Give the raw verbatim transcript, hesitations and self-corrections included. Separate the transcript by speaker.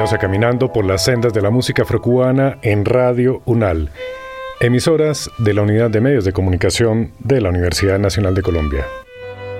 Speaker 1: Bienvenidos a Caminando por las sendas de la música afrocubana en Radio UNAL, emisoras de la Unidad de Medios de Comunicación de la Universidad Nacional de Colombia.